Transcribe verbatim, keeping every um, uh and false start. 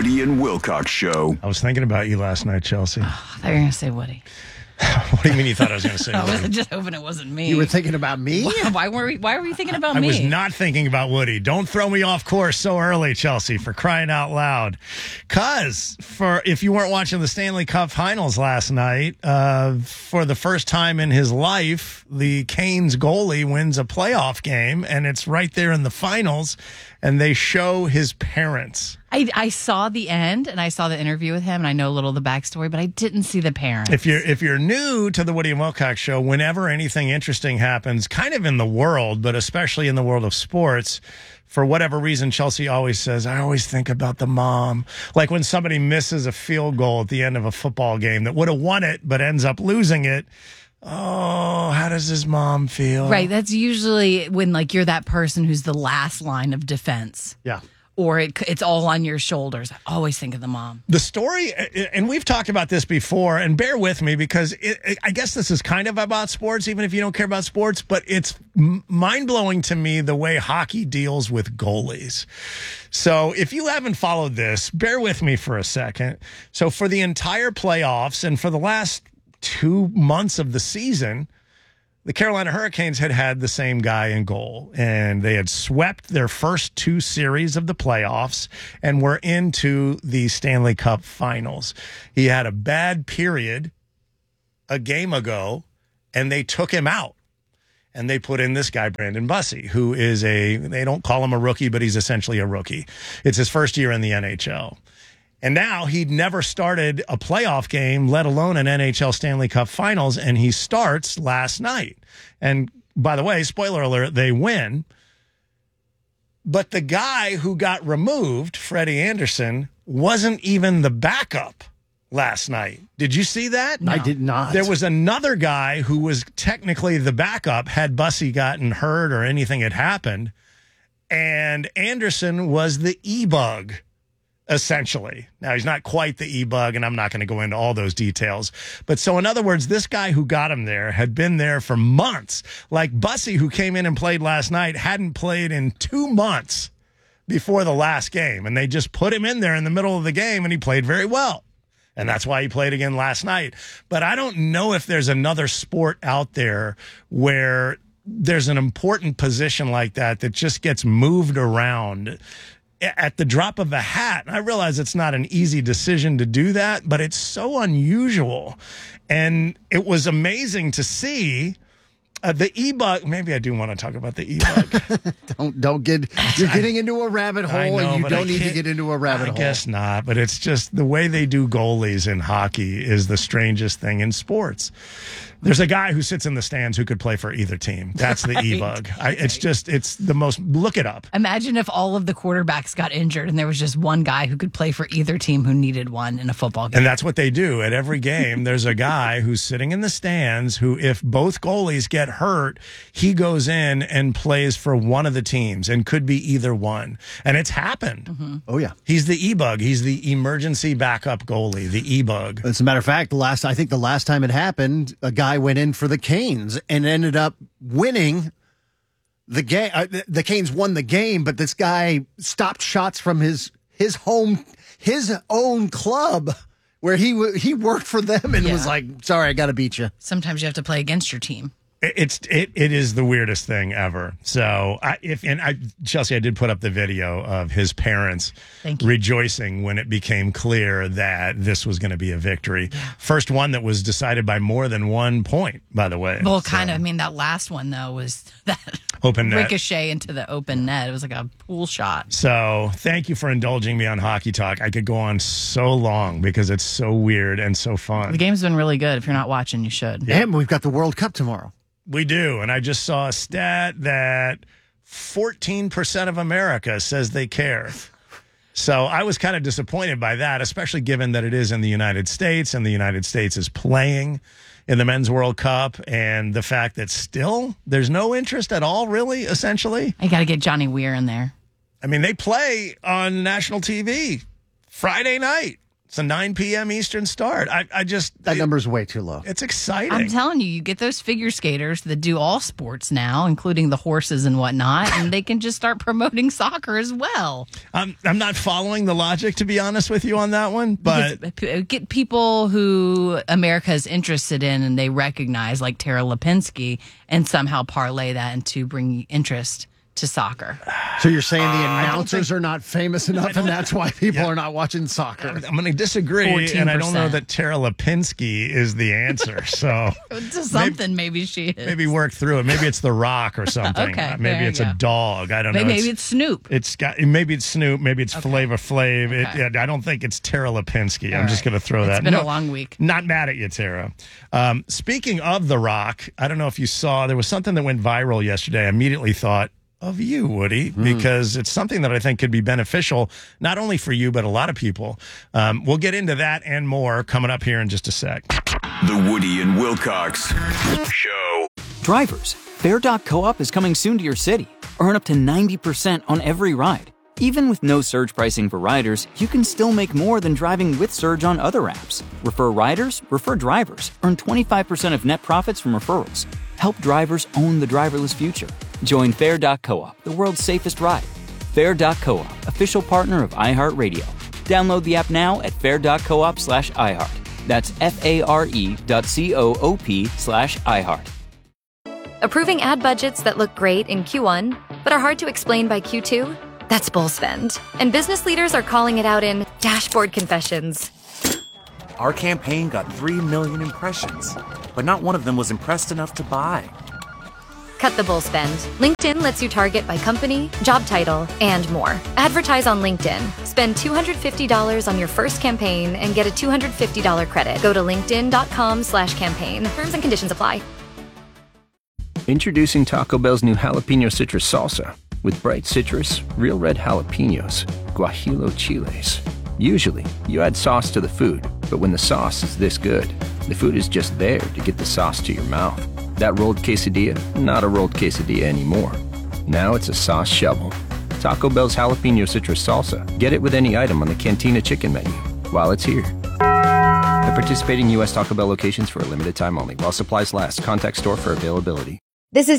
Woody and Wilcox Show. I was thinking about you last night, Chelsea. Oh, I thought you were going to say Woody. What do you mean you thought I was going to say I Woody? was just hoping it wasn't me. You were thinking about me? Why, why were we? Why were you thinking about I me? was not thinking about Woody. Don't throw me off course so early, Chelsea, for crying out loud. Because for if you weren't watching the Stanley Cup Finals last night, uh, for the first time in his life, the Canes goalie wins a playoff game, and it's right there in the finals, and they show his parents. I, I saw the end and I saw the interview with him and I know a little of the backstory, but I didn't see the parents. If you're if you're new to the Woody and Wilcox Show, whenever anything interesting happens, kind of in the world, but especially in the world of sports, for whatever reason, Chelsea always says, I always think about the mom. Like when somebody misses a field goal at the end of a football game that would have won it, but ends up losing it. Oh, how does his mom feel? Right. That's usually when like you're that person who's the last line of defense. Yeah. Or it, it's all on your shoulders. I always think of the mom. The story, and we've talked about this before, and bear with me because it, it, I guess this is kind of about sports, even if you don't care about sports, but it's m- mind-blowing to me the way hockey deals with goalies. So if you haven't followed this, bear with me for a second. So for the entire playoffs and for the last two months of the season, the Carolina Hurricanes had had the same guy in goal, and they had swept their first two series of the playoffs and were into the Stanley Cup Finals. He had a bad period a game ago, and they took him out. And they put in this guy, Brandon Bussi, who is a, they don't call him a rookie, but he's essentially a rookie. It's his first year in the N H L. And now he'd never started a playoff game, let alone an N H L Stanley Cup Finals, and he starts last night. And by the way, spoiler alert, they win. But the guy who got removed, Freddie Anderson, wasn't even the backup last night. Did you see that? No. I did not. There was another guy who was technically the backup had Bussi gotten hurt or anything had happened. And Anderson was the E-bug. Essentially. Now, he's not quite the E-bug, and I'm not going to go into all those details. But so, in other words, this guy who got him there had been there for months. Like Bussi, who came in and played last night, hadn't played in two months before the last game. And they just put him in there in the middle of the game, and he played very well. And that's why he played again last night. But I don't know if there's another sport out there where there's an important position like that that just gets moved around at the drop of a hat. I realize it's not an easy decision to do that, but it's so unusual. And it was amazing to see uh, the E-bug. Maybe I do want to talk about the E-bug. don't don't get, you're getting into a rabbit hole. I know, and you but don't I need to can't- get into a rabbit I hole. I guess not, but it's just the way they do goalies in hockey is the strangest thing in sports. There's a guy who sits in the stands who could play for either team. That's the Right. E-bug. I, it's just, it's the most, look it up. Imagine if all of the quarterbacks got injured and there was just one guy who could play for either team who needed one in a football game. And that's what they do at every game. There's a guy who's sitting in the stands who, if both goalies get hurt, he goes in and plays for one of the teams and could be either one. And it's happened. Mm-hmm. Oh, yeah. He's the E-bug. He's the emergency backup goalie, the E-bug. As a matter of fact, the last I think the last time it happened, a guy went in for the Canes and ended up winning the game. Uh, the, the Canes won the game, but this guy stopped shots from his his home his own club where he w- he worked for them and Yeah. was like, "Sorry, I got to beat you." Sometimes you have to play against your team. It's it it is the weirdest thing ever. So I if and I Chelsea, I did put up the video of his parents Thank you. rejoicing when it became clear that this was going to be a victory. First one that was decided by more than one point, by the way. Well, So, kind of. I mean, that last one, though, was that open net. ricochet into the open net. It was like a pool shot. So thank you for indulging me on Hockey Talk. I could go on so long because it's so weird and so The fun. game's been really good. If you're not watching, you should. And we've got the World Cup tomorrow. We do. And I just saw a stat that fourteen percent of America says they care. So I was kind of disappointed by that, especially given that it is in the United States and the United States is playing in the Men's World Cup, and the fact that still there's no interest at all, really, essentially. I got to get Johnny Weir in there. I mean, they play on national T V Friday night. It's a nine p.m. Eastern start. I, I just That it- number's way too low. It's exciting. I'm telling you, you get those figure skaters that do all sports now, including the horses and whatnot, and they can just start promoting soccer as well. I'm I'm not following the logic, to be honest with you, on that one. But Because p- get people who America is interested in and they recognize, like Tara Lipinski, and somehow parlay that into bringing interest to soccer. So you're saying the Uh, announcers think- are not famous enough, and that's why people are not watching soccer? I'm going to disagree, fourteen percent. and I don't know that Tara Lipinski is the answer. So To something, maybe, she is. maybe work through it. Maybe it's The Rock or something. Okay, Uh, maybe there you it's go. a dog. I don't Maybe, know. maybe it's Snoop. It's got maybe it's Snoop, maybe it's Flavor Flav. It, Okay. it- I don't think it's Tara Lipinski. I'm All just right. going to throw It's that. been No, a long week. Not mad at you, Tara. Um, speaking of The Rock, I don't know if you saw there was something that went viral yesterday. I immediately thought of you, Woody, because it's something that I think could be beneficial not only for you but a lot of people. Um, we'll get into that and more coming up here in just a sec. The Woody and Wilcox Show. Drivers, Fair dot Co-op is coming soon to your city. Earn up to ninety percent on every ride. Even with no surge pricing for riders, you can still make more than driving with Surge on other apps. Refer riders, refer drivers. Earn twenty-five percent of net profits from referrals. Help drivers own the driverless future. Join Fair dot Co-op, the world's safest ride. Fair dot Co-op, official partner of iHeartRadio. Download the app now at fair dot coop slash iHeart. That's F-A-R-E dot C-O-O-P slash iHeart. Approving ad budgets that look great in Q one, but are hard to explain by Q two? That's bull spend. And business leaders are calling it out in dashboard confessions. Our campaign got three million impressions, but not one of them was impressed enough to buy. Cut the bull spend. LinkedIn lets you target by company, job title, and more. Advertise on LinkedIn. Spend two hundred fifty dollars on your first campaign and get a two hundred fifty dollars credit. Go to linkedin.com slash campaign. Terms and conditions apply. Introducing Taco Bell's new jalapeno citrus salsa. With bright citrus, real red jalapenos, guajillo chiles. Usually, you add sauce to the food, but when the sauce is this good, the food is just there to get the sauce to your mouth. That rolled quesadilla, not a rolled quesadilla anymore. Now it's a sauce shovel. Taco Bell's jalapeno citrus salsa. Get it with any item on the Cantina chicken menu while it's here. At participating U S Taco Bell locations for a limited time only. While supplies last, contact store for availability. This is